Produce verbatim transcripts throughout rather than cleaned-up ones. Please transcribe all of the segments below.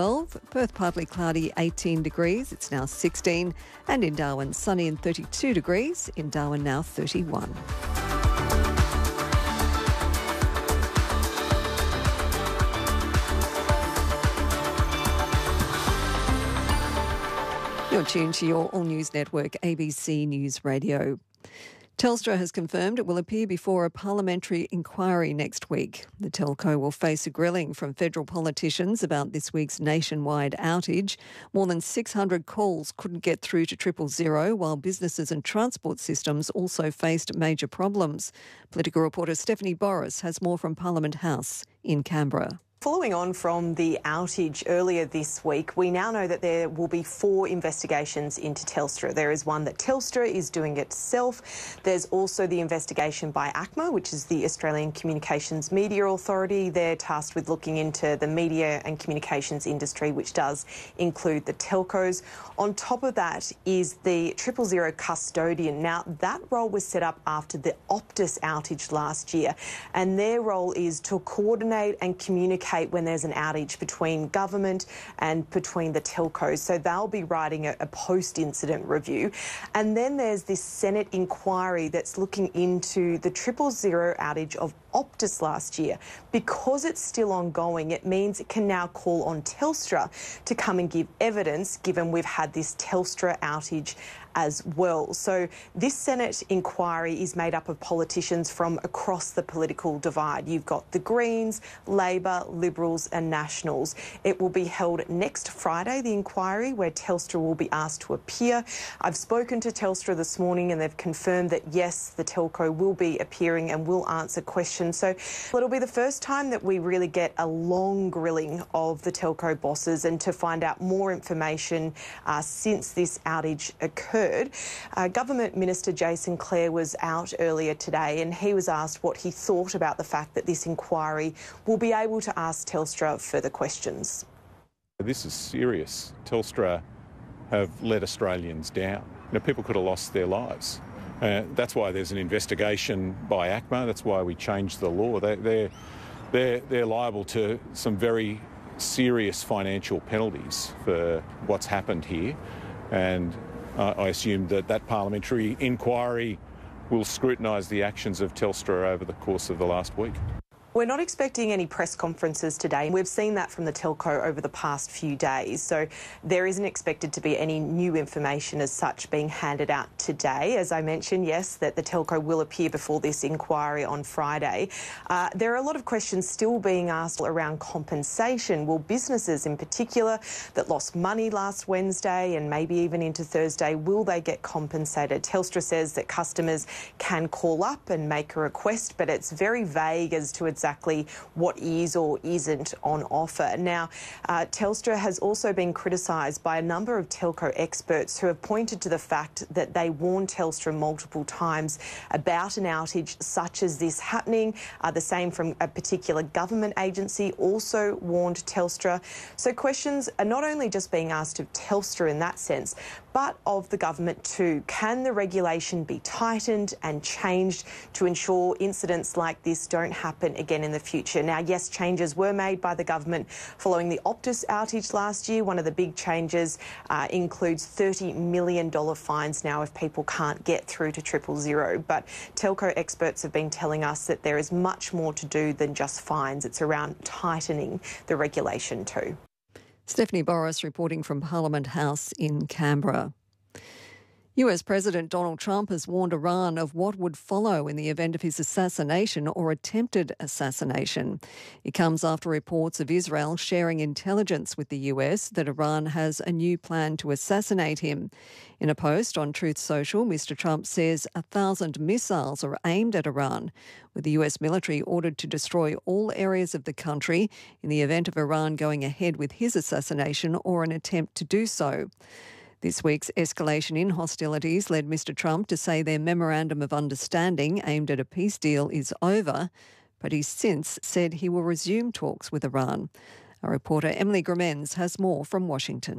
twelve, Perth partly cloudy, eighteen degrees. It's now sixteen. And in Darwin, sunny and thirty-two degrees. In Darwin now thirty-one. You're tuned to your All News Network, A B C News Radio. Telstra has confirmed it will appear before a parliamentary inquiry next week. The telco will face a grilling from federal politicians about this week's nationwide outage. More than six hundred calls couldn't get through to triple zero, while businesses and transport systems also faced major problems. Political reporter Stephanie Boris has more from Parliament House in Canberra. Following on from the outage earlier this week, we now know that there will be four investigations into Telstra. There is one that Telstra is doing itself. There's also the investigation by ACMA, which is the Australian Communications Media Authority. They're tasked with looking into the media and communications industry, which does include the telcos. On top of that is the Triple Zero custodian. Now, that role was set up after the Optus outage last year, and their role is to coordinate and communicate when there's an outage between government and between the telcos. So they'll be writing a, a post-incident review. And then there's this Senate inquiry that's looking into the triple zero outage of Optus last year. Because it's still ongoing, it means it can now call on Telstra to come and give evidence, given we've had this Telstra outage as well. So this Senate inquiry is made up of politicians from across the political divide. You've got the Greens, Labor, Liberals and Nationals. It will be held next Friday, the inquiry, where Telstra will be asked to appear. I've spoken to Telstra this morning and they've confirmed that yes, the telco will be appearing and will answer questions. So it'll be the first time that we really get a long grilling of the telco bosses and to find out more information uh, since this outage occurred. Uh, Government Minister Jason Clare was out earlier today and he was asked what he thought about the fact that this inquiry will be able to ask Telstra further questions. This is serious. Telstra have let Australians down. You know, people could have lost their lives. Uh, that's why there's an investigation by ACMA. That's why we changed the law. They, they're, they're, they're liable to some very serious financial penalties for what's happened here. And uh, I assume that that parliamentary inquiry will scrutinise the actions of Telstra over the course of the last week. We're not expecting any press conferences today. We've seen that from the telco over the past few days. So there isn't expected to be any new information as such being handed out today. As I mentioned, yes, that the telco will appear before this inquiry on Friday. Uh, there are a lot of questions still being asked around compensation. Will businesses in particular that lost money last Wednesday and maybe even into Thursday, will they get compensated? Telstra says that customers can call up and make a request, but it's very vague as to its exactly what is or isn't on offer. Now, uh, Telstra has also been criticised by a number of telco experts who have pointed to the fact that they warned Telstra multiple times about an outage such as this happening. Uh, the same from a particular government agency also warned Telstra. So questions are not only just being asked of Telstra in that sense, but of the government too. Can the regulation be tightened and changed to ensure incidents like this don't happen again in the future? Now, yes, changes were made by the government following the Optus outage last year. One of the big changes uh, includes thirty million dollars fines now if people can't get through to triple zero. But telco experts have been telling us that there is much more to do than just fines. It's around tightening the regulation too. Stephanie Boris reporting from Parliament House in Canberra. U S President Donald Trump has warned Iran of what would follow in the event of his assassination or attempted assassination. It comes after reports of Israel sharing intelligence with the U S that Iran has a new plan to assassinate him. In a post on Truth Social, Mister Trump says a thousand missiles are aimed at Iran, with the U S military ordered to destroy all areas of the country in the event of Iran going ahead with his assassination or an attempt to do so. This week's escalation in hostilities led Mister Trump to say their memorandum of understanding aimed at a peace deal is over, but he's since said he will resume talks with Iran. Our reporter Emily Gremens has more from Washington.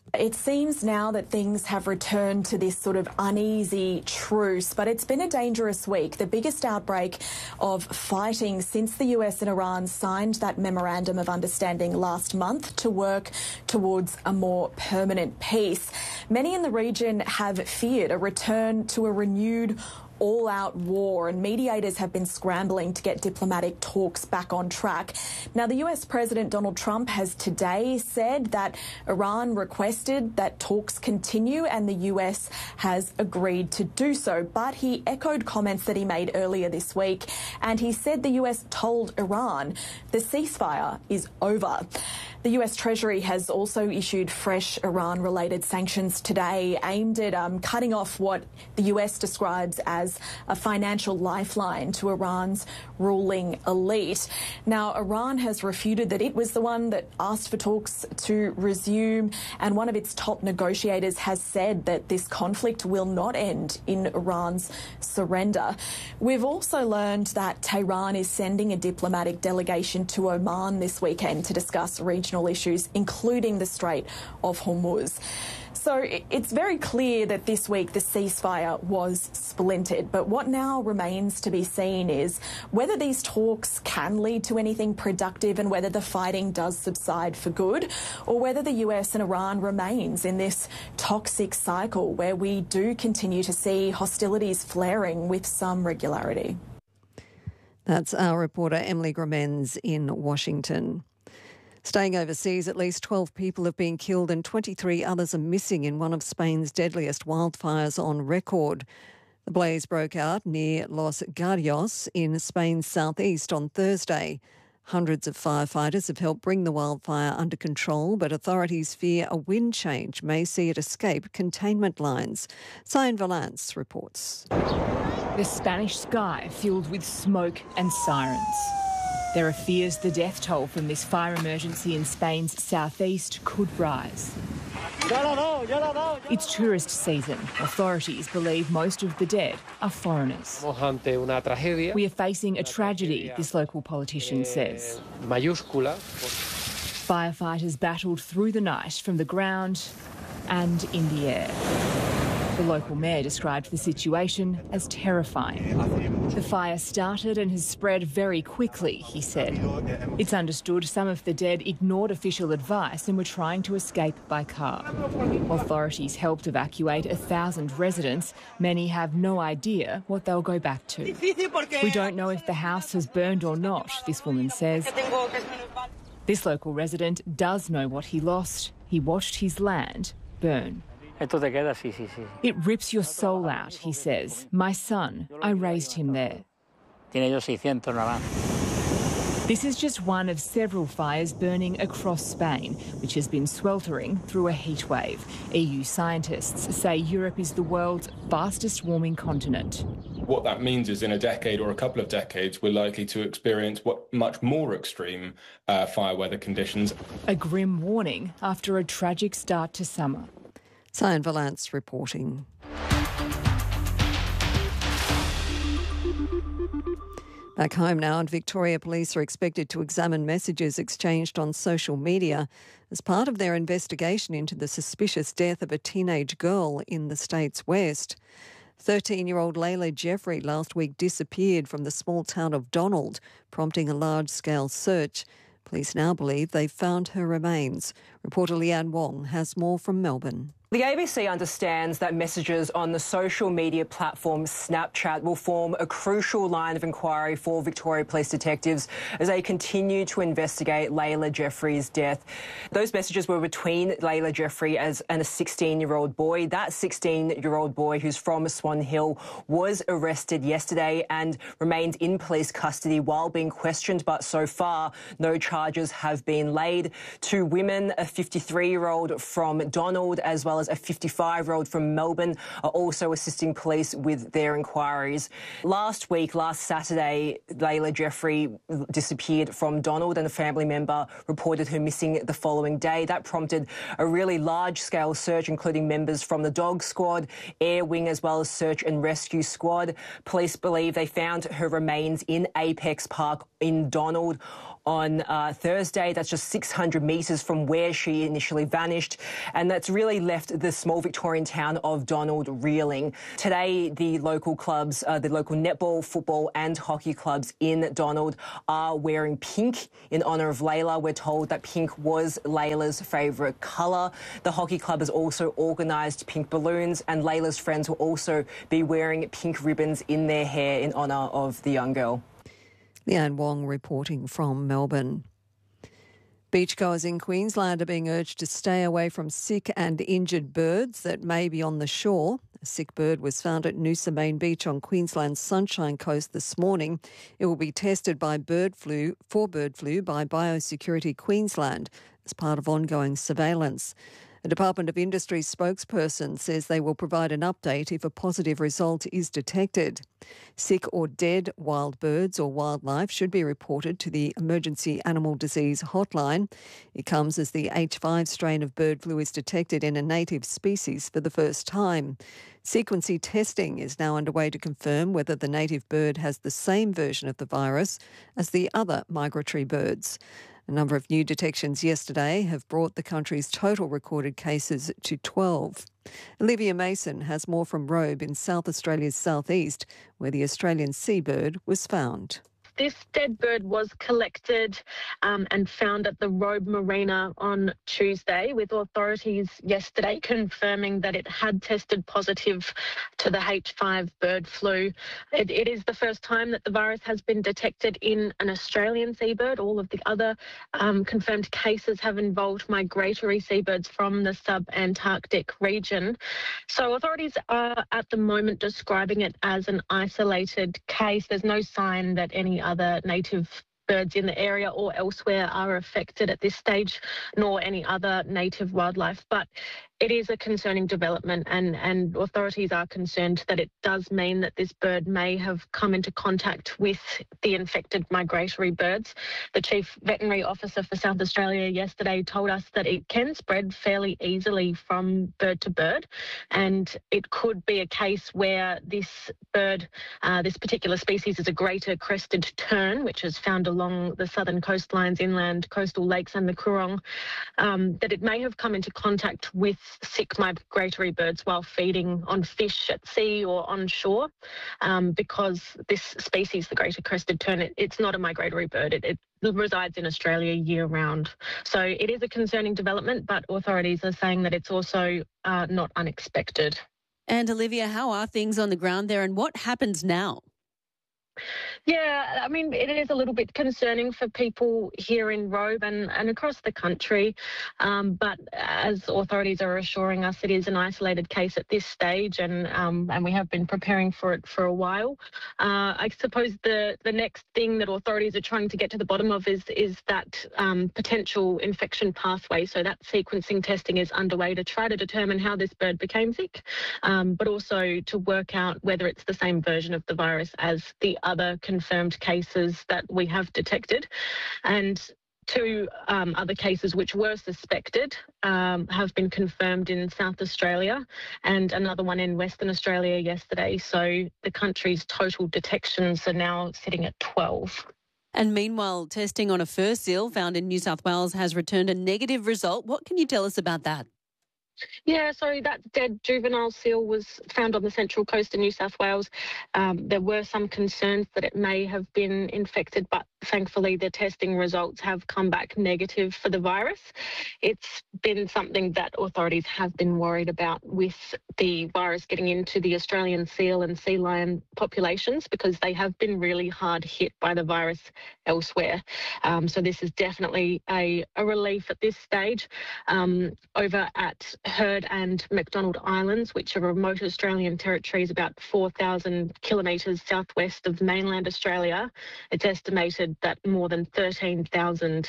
It seems now that things have returned to this sort of uneasy truce, but it's been a dangerous week. The biggest outbreak of fighting since the U S and Iran signed that memorandum of understanding last month to work towards a more permanent peace. Many in the region have feared a return to a renewed all-out war, and mediators have been scrambling to get diplomatic talks back on track. Now, the U S President Donald Trump has today said that Iran requested that talks continue and the U S has agreed to do so, but he echoed comments that he made earlier this week, and he said the U S told Iran the ceasefire is over. The U S Treasury has also issued fresh Iran-related sanctions today aimed at um, cutting off what the U S describes as a financial lifeline to Iran's ruling elite. Now, Iran has refuted that it was the one that asked for talks to resume, and one of its top negotiators has said that this conflict will not end in Iran's surrender. We've also learned that Tehran is sending a diplomatic delegation to Oman this weekend to discuss regional issues, including the Strait of Hormuz. So it's very clear that this week the ceasefire was splintered, but what now remains to be seen is whether these talks can lead to anything productive and whether the fighting does subside for good, or whether the U S and Iran remains in this toxic cycle where we do continue to see hostilities flaring with some regularity. That's our reporter Emily Gramenz in Washington. Staying overseas, at least twelve people have been killed and twenty-three others are missing in one of Spain's deadliest wildfires on record. The blaze broke out near Los Garrios in Spain's southeast on Thursday. Hundreds of firefighters have helped bring the wildfire under control, but authorities fear a wind change may see it escape containment lines. Cyan Valance reports. The Spanish sky filled with smoke and sirens. There are fears the death toll from this fire emergency in Spain's southeast could rise. It's tourist season. Authorities believe most of the dead are foreigners. We are facing a tragedy, this local politician says. Firefighters battled through the night from the ground and in the air. The local mayor described the situation as terrifying. The fire started and has spread very quickly, he said. It's understood some of the dead ignored official advice and were trying to escape by car. Authorities helped evacuate a thousand residents. Many have no idea what they'll go back to. We don't know if the house has burned or not, this woman says. This local resident does know what he lost. He watched his land burn. It rips your soul out, he says. My son, I raised him there. This is just one of several fires burning across Spain, which has been sweltering through a heatwave. E U scientists say Europe is the world's fastest warming continent. What that means is in a decade or a couple of decades, we're likely to experience what much more extreme uh, fire weather conditions. A grim warning after a tragic start to summer. Cyan Valance reporting. Back home now, and Victoria Police are expected to examine messages exchanged on social media as part of their investigation into the suspicious death of a teenage girl in the state's west. thirteen-year-old Layla Jeffrey last week disappeared from the small town of Donald, prompting a large-scale search. Police now believe they've found her remains. Reporter Leanne Wong has more from Melbourne. The A B C understands that messages on the social media platform Snapchat will form a crucial line of inquiry for Victoria Police detectives as they continue to investigate Layla Jeffrey's death. Those messages were between Layla Jeffrey as and a sixteen-year-old boy. That sixteen-year-old boy, who's from Swan Hill, was arrested yesterday and remained in police custody while being questioned, but so far no charges have been laid. Two women, a fifty-three-year-old from Donald as well as a fifty-five-year-old from Melbourne, are also assisting police with their inquiries. Last week, last Saturday, Layla Jeffrey disappeared from Donald and a family member reported her missing the following day. That prompted a really large-scale search, including members from the dog squad, air wing, as well as search and rescue squad. Police believe they found her remains in Apex Park in Donald on uh, Thursday. That's just six hundred metres from where she initially vanished, and that's really left the small Victorian town of Donald reeling. Today, the local clubs, uh, the local netball, football and hockey clubs in Donald are wearing pink in honour of Layla. We're told that pink was Layla's favourite colour. The hockey club has also organised pink balloons, and Layla's friends will also be wearing pink ribbons in their hair in honour of the young girl. Leanne Wong reporting from Melbourne. Beachgoers in Queensland are being urged to stay away from sick and injured birds that may be on the shore. A sick bird was found at Noosa Main Beach on Queensland's Sunshine Coast this morning. It will be tested by bird flu for bird flu by Biosecurity Queensland as part of ongoing surveillance. A Department of Industry spokesperson says they will provide an update if a positive result is detected. Sick or dead wild birds or wildlife should be reported to the Emergency Animal Disease Hotline. It comes as the H five strain of bird flu is detected in a native species for the first time. Sequencing testing is now underway to confirm whether the native bird has the same version of the virus as the other migratory birds. A number of new detections yesterday have brought the country's total recorded cases to twelve. Olivia Mason has more from Robe in South Australia's southeast, where the Australian seabird was found. This dead bird was collected um, and found at the Robe Marina on Tuesday, with authorities yesterday confirming that it had tested positive to the H five bird flu. It, it is the first time that the virus has been detected in an Australian seabird. All of the other um, confirmed cases have involved migratory seabirds from the sub-Antarctic region. So authorities are at the moment describing it as an isolated case. There's no sign that any other native birds in the area or elsewhere are affected at this stage, nor any other native wildlife. But it is a concerning development, and, and authorities are concerned that it does mean that this bird may have come into contact with the infected migratory birds. The Chief Veterinary Officer for South Australia yesterday told us that it can spread fairly easily from bird to bird, and it could be a case where this bird, uh, this particular species is a greater crested tern, which is found along the southern coastlines, inland coastal lakes and the Coorong, um, that it may have come into contact with sick migratory birds while feeding on fish at sea or on shore, um, because this species, the greater crested tern, it, it's not a migratory bird. It, it resides in Australia year-round. So it is a concerning development, but authorities are saying that it's also uh, not unexpected. And Olivia, how are things on the ground there, and what happens now? Yeah, I mean, it is a little bit concerning for people here in Robe and, and across the country. Um, but as authorities are assuring us, it is an isolated case at this stage, and um, and we have been preparing for it for a while. Uh, I suppose the, the next thing that authorities are trying to get to the bottom of is, is that um, potential infection pathway. So that sequencing testing is underway to try to determine how this bird became sick, um, but also to work out whether it's the same version of the virus as the other confirmed cases that we have detected. And two um, other cases which were suspected um, have been confirmed in South Australia, and another one in Western Australia yesterday. So the country's total detections are now sitting at twelve. And meanwhile, testing on a fur seal found in New South Wales has returned a negative result. What can you tell us about that? Yeah, so that dead juvenile seal was found on the Central Coast of New South Wales. Um, there were some concerns that it may have been infected, but thankfully the testing results have come back negative for the virus. It's been something that authorities have been worried about with the virus getting into the Australian seal and sea lion populations, because they have been really hard hit by the virus elsewhere. Um, so this is definitely a, a relief at this stage. Um, over at Heard and McDonald Islands, which are remote Australian territories about four thousand kilometres southwest of mainland Australia, it's estimated that more than thirteen thousand